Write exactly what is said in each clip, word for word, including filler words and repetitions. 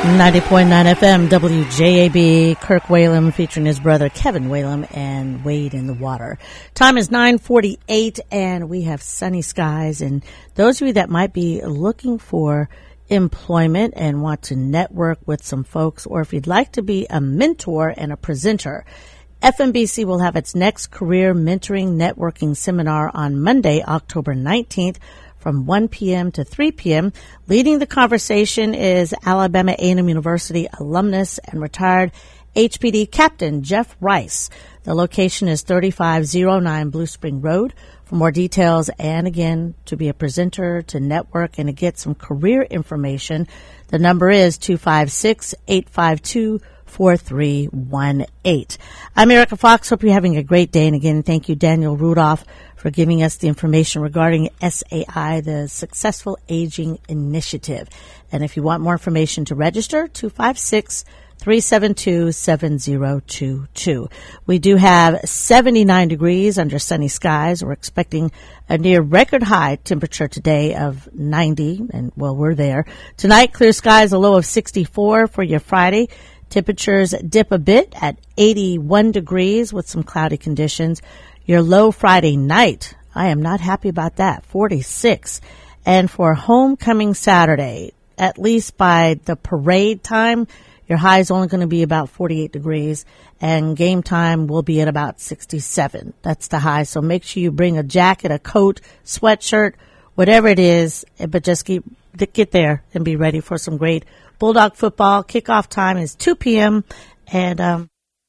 ninety point nine F M, W J A B, Kirk Whalum featuring his brother Kevin Whalum and Wade in the Water. Time is nine forty-eight and we have sunny skies. And those of you that might be looking for employment and want to network with some folks, or if you'd like to be a mentor and a presenter, F M B C will have its next career mentoring networking seminar on Monday, October nineteenth, from one p.m. to three p.m. Leading the conversation is Alabama A and M University alumnus and retired H P D Captain Jeff Rice. The location is thirty-five oh nine Blue Spring Road. For more details and, again, to be a presenter, to network, and to get some career information, the number is two five six, eight five two, four three one eight. I'm Erica Fox. Hope you're having a great day. And, again, thank you, Daniel Rudolph, for giving us the information regarding S A I, the Successful Aging Initiative. And if you want more information to register, two five six, three seven two, seven zero two two. We do have seventy-nine degrees under sunny skies. We're expecting a near record high temperature today of ninety, and, well, we're there. Tonight, clear skies, a low of sixty-four for your Friday. Temperatures dip a bit at eighty-one degrees with some cloudy conditions. Your low Friday night, I am not happy about that, forty-six. And for homecoming Saturday, at least by the parade time, your high is only going to be about forty-eight degrees, and game time will be at about sixty-seven. That's the high. So make sure you bring a jacket, a coat, sweatshirt, whatever it is, but just keep, get there and be ready for some great Bulldog football. Kickoff time is two p.m. and um,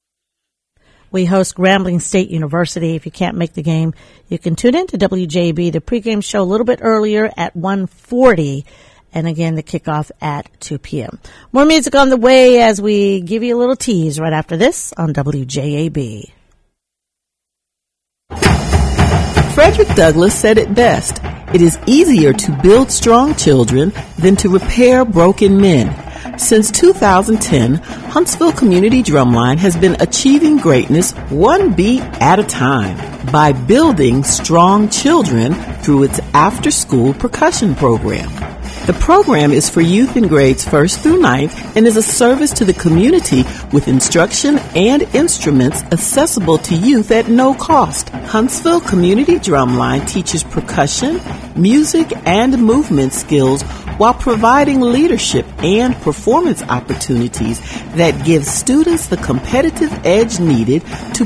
we host Grambling State University. If you can't make the game, you can tune in to W J B, the pregame show, a little bit earlier at one forty. And again, the kickoff at two p.m. More music on the way as we give you a little tease right after this on W J A B. Frederick Douglass said it best. It is easier to build strong children than to repair broken men. Since two thousand ten, Huntsville Community Drumline has been achieving greatness one beat at a time by building strong children through its after-school percussion program. The program is for youth in grades first through ninth and is a service to the community with instruction and instruments accessible to youth at no cost. Huntsville Community Drumline teaches percussion, music, and movement skills while providing leadership and performance opportunities that give students the competitive edge needed to